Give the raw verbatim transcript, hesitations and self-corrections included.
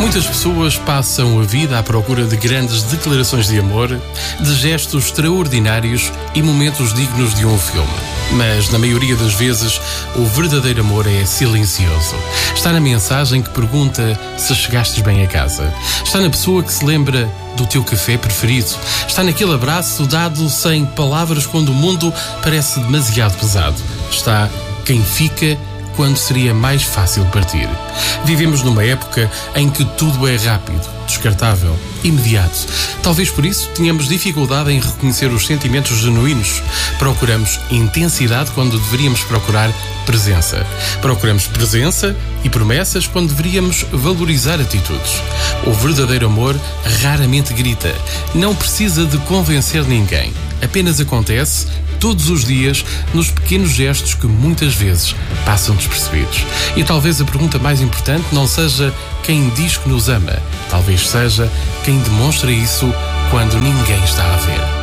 Muitas pessoas passam a vida à procura de grandes declarações de amor, de gestos extraordinários e momentos dignos de um filme. Mas, na maioria das vezes, o verdadeiro amor é silencioso. Está na mensagem que pergunta se chegastes bem a casa. Está na pessoa que se lembra do teu café preferido. Está naquele abraço dado sem palavras quando o mundo parece demasiado pesado. Está quem fica quando seria mais fácil partir. Vivemos numa época em que tudo é rápido, descartável, imediato. Talvez por isso tenhamos dificuldade em reconhecer os sentimentos genuínos. Procuramos intensidade quando deveríamos procurar presença. Procuramos presença e promessas quando deveríamos valorizar atitudes. O verdadeiro amor raramente grita. Não precisa de convencer ninguém. Apenas acontece todos os dias nos pequenos gestos que muitas vezes passam despercebidos. E talvez a pergunta mais importante não seja quem diz que nos ama, talvez seja quem demonstra isso quando ninguém está a ver.